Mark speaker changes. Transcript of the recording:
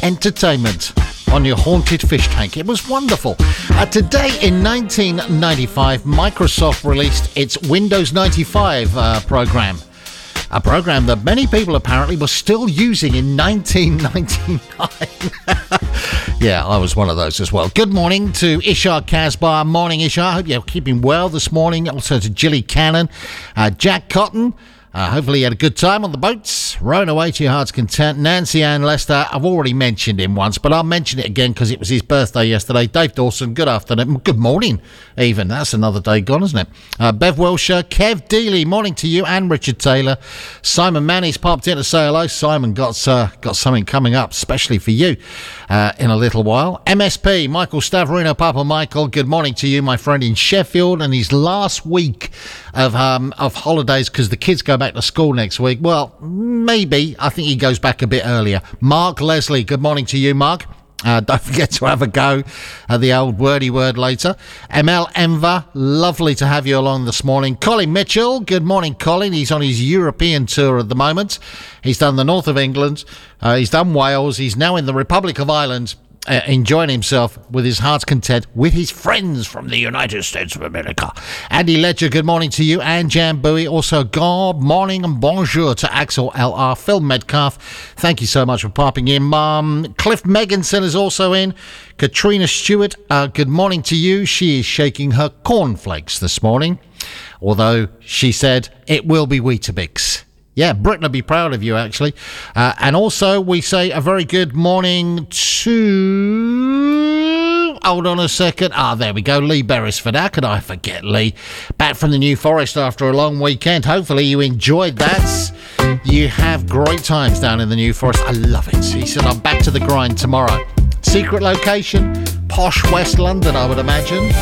Speaker 1: entertainment on your haunted fish tank. It was wonderful. Today in 1995, Microsoft released its Windows 95 program. A program that many people apparently were still using in 1999. Yeah, I was one of those as well. Good morning to Ishar Kasbar. Morning, Ishar. Hope you're keeping well this morning. Also to Gilly Cannon, Jack Cotton. Hopefully you had a good time on the boats. Rowing away to your heart's content. Nancy Ann Lester, I've already mentioned him once, but I'll mention it again because it was his birthday yesterday. Dave Dawson, good afternoon. Good morning, even. That's another day gone, isn't it? Bev Wilshire, Kev Dealey, morning to you, and Richard Taylor. Simon Manny's popped in to say hello. Simon got something coming up, especially for you, in a little while. MSP, Michael Stavrino, Papa Michael, good morning to you, my friend in Sheffield, and his last week of holidays because the kids go back to school next week. Well, maybe. I think he goes back a bit earlier. Mark Leslie, good morning to you, Mark. Don't forget to have a go at the old wordy word later. ML Enver, lovely to have you along this morning. Colin Mitchell, good morning, Colin. He's on his European tour at the moment. He's done the north of England. He's done Wales. He's now in the Republic of Ireland. Enjoying himself with his heart's content with his friends from the United States of America. Andy Ledger, good morning to you, and Jan Bowie. Also, good morning and bonjour to Axel LR. Phil Medcalf, thank you so much for popping in. Cliff Megginson is also in. Katrina Stewart, good morning to you. She is shaking her cornflakes this morning, although she said it will be Weetabix. Yeah, Britain will be proud of you, actually. And also, we say a very good morning to... Hold on a second. There we go. Lee Beresford. How could I forget Lee? Back from the New Forest after a long weekend. Hopefully you enjoyed that. You have great times down in the New Forest. I love it. He said, I'm back to the grind tomorrow. Secret location? Posh West London, I would imagine.